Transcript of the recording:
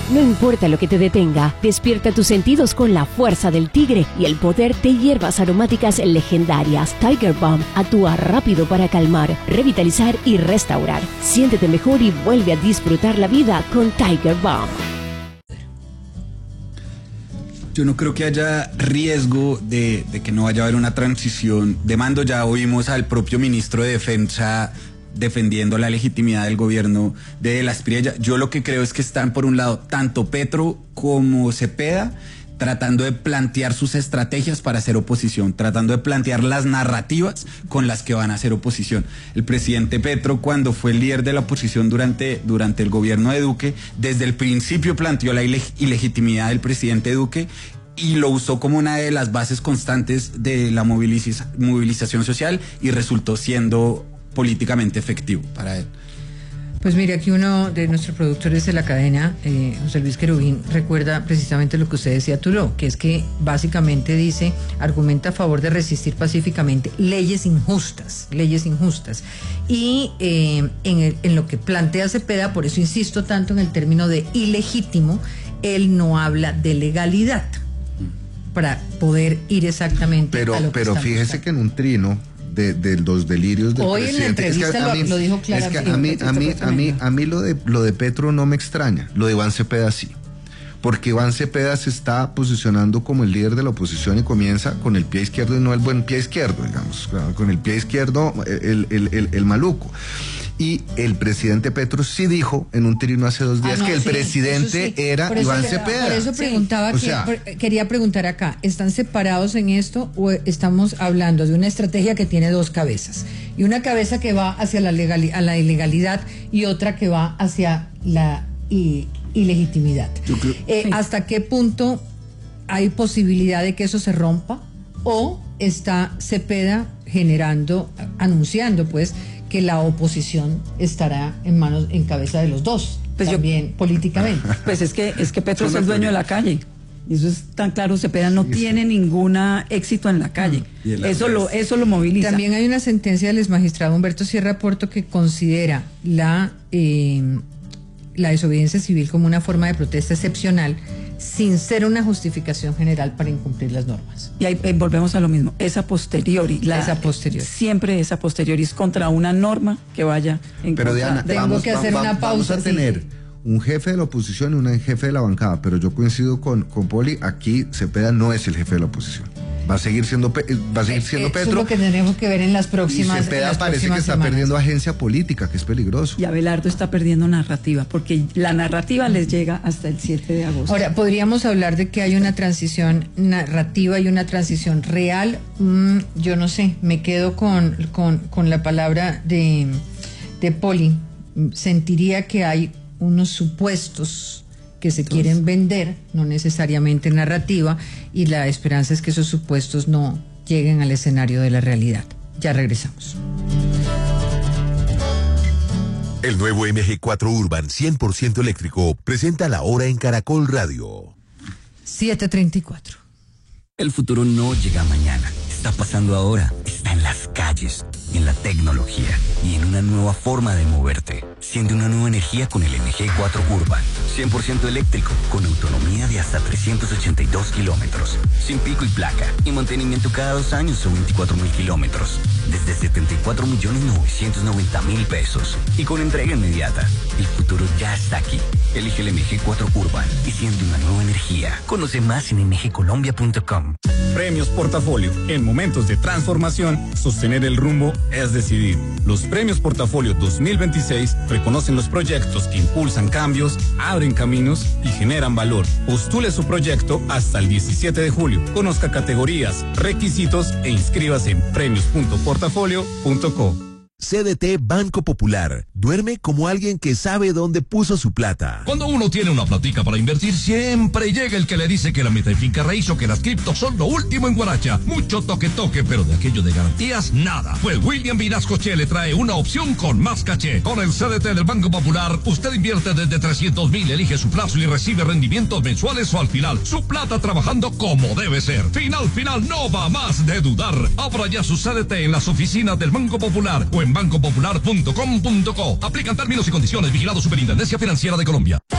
No importa lo que te detenga, despierta tus sentidos con la fuerza del tigre y el poder de hierbas aromáticas legendarias. Tiger Balm actúa rápido para calmar, revitalizar y restaurar. Siéntete mejor y vuelve a disfrutar la vida con Tiger Balm. Yo no creo que haya riesgo de que no vaya a haber una transición de mando. Ya oímos al propio ministro de Defensa defendiendo la legitimidad del gobierno de Las Priella. Yo lo que creo es que están, por un lado, tanto Petro como Cepeda tratando de plantear sus estrategias para hacer oposición, tratando de plantear las narrativas con las que van a hacer oposición. El presidente Petro, cuando fue el líder de la oposición durante el gobierno de Duque, desde el principio planteó la ilegitimidad del presidente Duque y lo usó como una de las bases constantes de la movilización social y resultó siendo políticamente efectivo para él. Pues mire, aquí uno de nuestros productores de la cadena, José Luis Querubín, recuerda precisamente lo que usted decía, Tulio, que es que básicamente dice, argumenta a favor de resistir pacíficamente leyes injustas. Y en lo que plantea Cepeda, por eso insisto tanto en el término de ilegítimo, él no habla de legalidad para poder ir exactamente a lo que pero fíjese buscando. Que en un trino de los delirios del hoy presidente. En la entrevista lo dijo claramente. Es que a mí lo de Petro no me extraña, lo de Iván Cepeda sí. Porque Iván Cepeda se está posicionando como el líder de la oposición y comienza con el pie izquierdo y no el buen pie izquierdo, digamos, con el pie izquierdo el maluco. Y el presidente Petro sí dijo en un trino hace 2 días que el presidente era Iván Cepeda. Por eso preguntaba, quería preguntar acá, ¿están separados en esto o estamos hablando de una estrategia que tiene 2 cabezas? Y una cabeza que va hacia la ilegalidad y otra que va hacia la ilegitimidad. ¿Hasta qué punto hay posibilidad de que eso se rompa? ¿O está Cepeda anunciando pues que la oposición estará en cabeza de los dos, pues también políticamente? Pues es que Petro es el dueño de la calle. Y eso es tan claro, Cepeda no tiene ningún éxito en la calle. Eso lo moviliza. También hay una sentencia del exmagistrado Humberto Sierra Porto que considera la desobediencia civil como una forma de protesta excepcional sin ser una justificación general para incumplir las normas. Y ahí volvemos a lo mismo, esa posteriori. Siempre esa posteriori es contra una norma que vaya en Pero contra. Diana, vamos a tener un jefe de la oposición y un jefe de la bancada, pero yo coincido con Poli, aquí Cepeda no es el jefe de la oposición. Va a seguir siendo Petro. Eso es lo que tenemos que ver en las próximas. Y Cepeda parece que está perdiendo agencia política, que es peligroso. Y Abelardo está perdiendo narrativa, porque la narrativa les llega hasta el 7 de agosto. Ahora, podríamos hablar de que hay una transición narrativa y una transición real. Yo no sé, me quedo con la palabra de Poli. Sentiría que hay unos supuestos que se quieren vender, no necesariamente narrativa, y la esperanza es que esos supuestos no lleguen al escenario de la realidad. Ya regresamos. El nuevo MG4 Urban 100% eléctrico presenta la hora en Caracol Radio. 7:34. El futuro no llega mañana, está pasando ahora, está en las calles, en la tecnología y en una nueva forma de moverte. Siente una nueva energía con el MG4 Urban, 100% eléctrico, con autonomía de hasta 382 kilómetros, sin pico y placa, y mantenimiento cada 2 años o 24,000 kilómetros, desde 74.990.000 pesos, y con entrega inmediata. El futuro ya está aquí. Elige el MG4 Urban y siente una nueva energía. Conoce más en mgcolombia.com. Premios Portafolio. En momentos de transformación, sostener el rumbo es decidir. Los Premios Portafolio 2026 reconocen los proyectos que impulsan cambios, abren caminos y generan valor. Postule su proyecto hasta el 17 de julio. Conozca categorías, requisitos e inscríbase en premios.portafolio.co. CDT Banco Popular. Duerme como alguien que sabe dónde puso su plata. Cuando uno tiene una platica para invertir, siempre llega el que le dice que la meta de finca raíz o que las criptos son lo último en guaracha. Mucho toque, pero de aquello de garantías, nada. Pues William Vinascoche le trae una opción con más caché. Con el CDT del Banco Popular, usted invierte desde 300,000, elige su plazo y recibe rendimientos mensuales o al final. Su plata trabajando como debe ser. Final, no va más de dudar. Abra ya su CDT en las oficinas del Banco Popular o en bancopopular.com.co. Aplican términos y condiciones. Vigilado Superintendencia Financiera de Colombia.